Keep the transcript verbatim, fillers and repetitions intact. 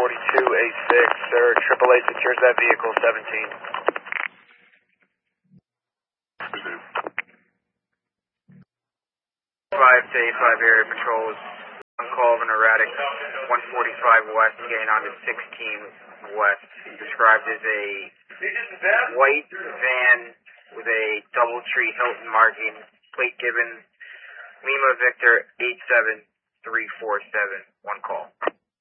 forty-two A six, sir. Triple A secures that vehicle, seventeen. Five to eight five area patrols. On call of an erratic one forty-five west, getting onto sixteen west. Described as a white van with a double tree Hilton marking, plate given Lima Victor eight seven three four seven. One call.